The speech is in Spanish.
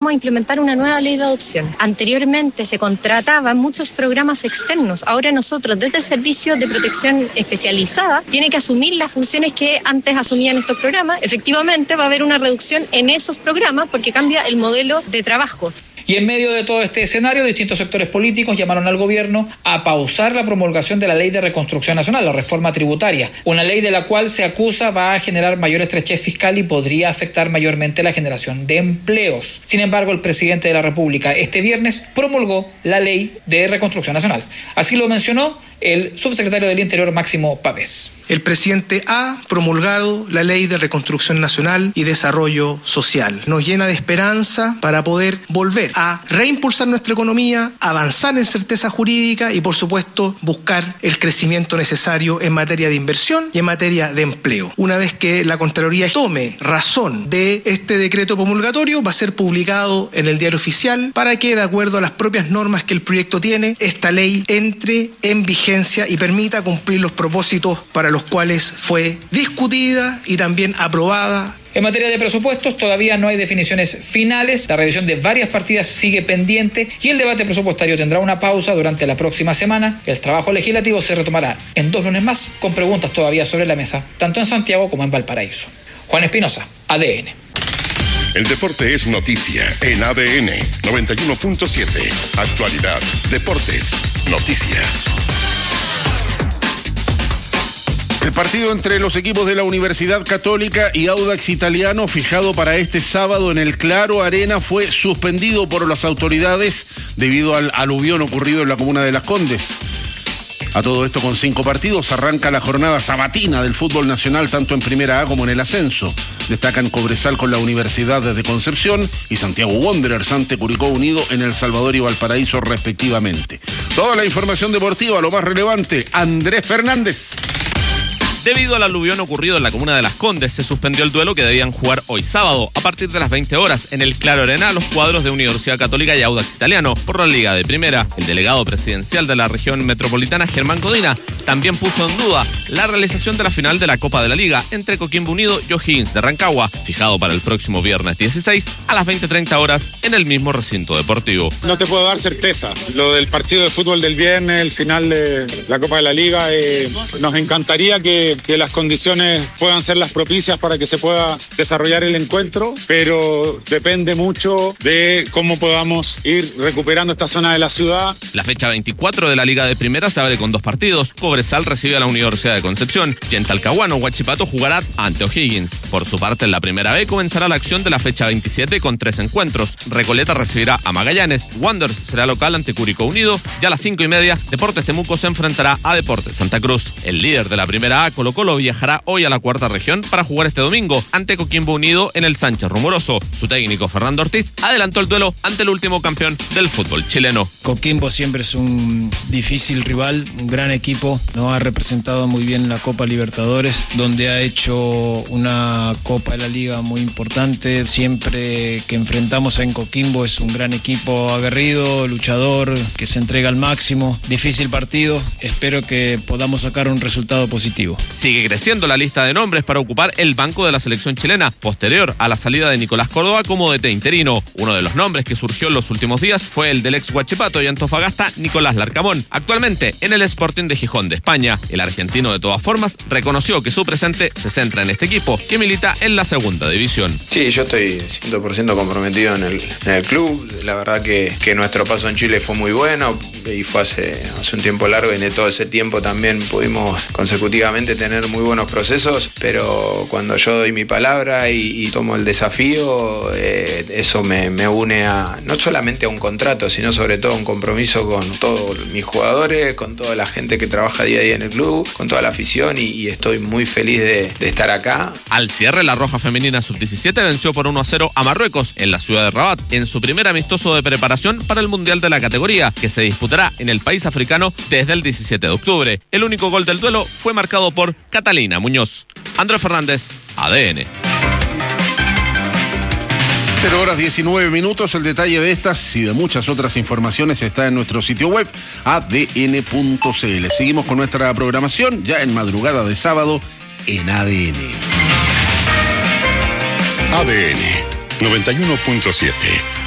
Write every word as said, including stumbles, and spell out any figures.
vamos a implementar una nueva ley de adopción. Anteriormente se contrataban muchos programas externos. Ahora nosotros, desde el Servicio de Protección Especializada, tiene que asumir las funciones que antes asumían estos programas. Efectivamente va a haber una reducción en esos programas porque cambia el modelo de trabajo. Y en medio de todo este escenario, distintos sectores políticos llamaron al gobierno a pausar la promulgación de la Ley de Reconstrucción Nacional, la reforma tributaria, una ley de la cual se acusa va a generar mayor estrechez fiscal y podría afectar mayormente la generación de empleos. Sin embargo, el presidente de la República este viernes promulgó la Ley de Reconstrucción Nacional. Así lo mencionó el subsecretario del Interior, Máximo Pavés. El presidente ha promulgado la Ley de Reconstrucción Nacional y Desarrollo Social. Nos llena de esperanza para poder volver a reimpulsar nuestra economía, avanzar en certeza jurídica y, por supuesto, buscar el crecimiento necesario en materia de inversión y en materia de empleo. Una vez que la Contraloría tome razón de este decreto promulgatorio, va a ser publicado en el Diario Oficial para que, de acuerdo a las propias normas que el proyecto tiene, esta ley entre en vigencia y permita cumplir los propósitos para los cuales fue discutida y también aprobada. En materia de presupuestos todavía no hay definiciones finales, la revisión de varias partidas sigue pendiente y el debate presupuestario tendrá una pausa durante la próxima semana. El trabajo legislativo se retomará en dos lunes más con preguntas todavía sobre la mesa, tanto en Santiago como en Valparaíso. Juan Espinosa, A D N. El deporte es noticia en A D N noventa y uno punto siete. Actualidad, deportes, noticias. El partido entre los equipos de la Universidad Católica y Audax Italiano, fijado para este sábado en el Claro Arena, fue suspendido por las autoridades debido al aluvión ocurrido en la comuna de Las Condes. A todo esto, con cinco partidos, arranca la jornada sabatina del fútbol nacional, tanto en Primera A como en el ascenso. Destacan Cobresal con la Universidad de Concepción y Santiago Wanderers ante Curicó Unido en El Salvador y Valparaíso, respectivamente. Toda la información deportiva, lo más relevante, Andrés Fernández. Debido al aluvión ocurrido en la comuna de Las Condes, se suspendió el duelo que debían jugar hoy sábado, a partir de las veinte horas, en el Claro Arena, los cuadros de Universidad Católica y Audax Italiano, por la Liga de Primera. El delegado presidencial de la región metropolitana, Germán Codina, también puso en duda la realización de la final de la Copa de la Liga entre Coquimbo Unido y O'Higgins de Rancagua, fijado para el próximo viernes dieciséis a las veinte treinta horas en el mismo recinto deportivo. No te puedo dar certeza. Lo del partido de fútbol del viernes, el final de la Copa de la Liga, eh, nos encantaría que que las condiciones puedan ser las propicias para que se pueda desarrollar el encuentro, pero depende mucho de cómo podamos ir recuperando esta zona de la ciudad. La fecha veinticuatro de la Liga de Primera se abre con dos partidos. Cobresal recibe a la Universidad de Concepción y en Talcahuano, Huachipato jugará ante O'Higgins. Por su parte, en la Primera B comenzará la acción de la fecha veintisiete con tres encuentros. Recoleta recibirá a Magallanes, Wanderers será local ante Curicó Unido y a las cinco y media, Deportes Temuco se enfrentará a Deportes Santa Cruz. El líder de la Primera A, Colo Colo, viajará hoy a la cuarta región para jugar este domingo ante Coquimbo Unido en el Sánchez Rumoroso. Su técnico, Fernando Ortiz, adelantó el duelo ante el último campeón del fútbol chileno. Coquimbo siempre es un difícil rival, un gran equipo, nos ha representado muy bien en la Copa Libertadores, donde ha hecho una Copa de la Liga muy importante. Siempre que enfrentamos en Coquimbo es un gran equipo aguerrido, luchador, que se entrega al máximo. Difícil partido, espero que podamos sacar un resultado positivo. Sigue creciendo la lista de nombres para ocupar el banco de la selección chilena, posterior a la salida de Nicolás Córdoba como D T interino. Uno de los nombres que surgió en los últimos días fue el del ex Huachipato y Antofagasta, Nicolás Larcamón, actualmente en el Sporting de Gijón de España. El argentino, de todas formas, reconoció que su presente se centra en este equipo, que milita en la segunda división. Sí, yo estoy cien por ciento comprometido en el, en el club. La verdad que, que nuestro paso en Chile fue muy bueno y fue hace, hace un tiempo largo, y en todo ese tiempo también pudimos consecutivamente tener muy buenos procesos, pero cuando yo doy mi palabra y, y tomo el desafío, eh, eso me, me une a no solamente a un contrato, sino sobre todo a un compromiso con todos mis jugadores, con toda la gente que trabaja día a día en el club, con toda la afición, y, y estoy muy feliz de, de estar acá. Al cierre, la Roja Femenina sub diecisiete venció por uno a cero a Marruecos en la ciudad de Rabat, en su primer amistoso de preparación para el Mundial de la categoría, que se disputará en el país africano desde el diecisiete de octubre. El único gol del duelo fue marcado por Catalina Muñoz. Andrés Fernández, A D N. cero horas diecinueve minutos. El detalle de estas y de muchas otras informaciones está en nuestro sitio web a d n punto c l. Seguimos con nuestra programación ya en madrugada de sábado en A D N. A D N noventa y uno punto siete.